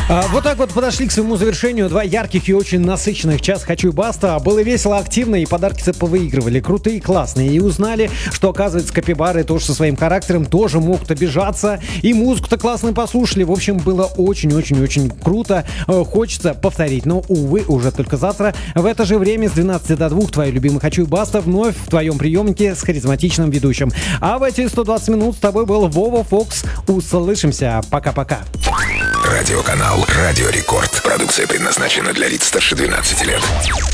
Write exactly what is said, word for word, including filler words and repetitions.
А, вот так вот подошли к своему завершению два ярких и очень насыщенных час «Хочу» и «Баста». Было весело, активно, и подарки повыигрывали. Крутые, классные. И узнали, что, оказывается, капибары тоже со своим характером тоже могут обижаться. И музыку-то классно послушали. В общем, было очень-очень-очень круто. Э, Хочется повторить. Но, увы, уже только завтра. В это же время с двенадцати до двух твои любимые «Хочу» и «Баста» вновь в твоем приемнике с харизматичным ведущим. А в эти сто двадцать минут с тобой был Вова Фокс. Услышимся. Пока-пока. Радиоканал «Радио Рекорд». Продукция предназначена для лиц старше двенадцати лет.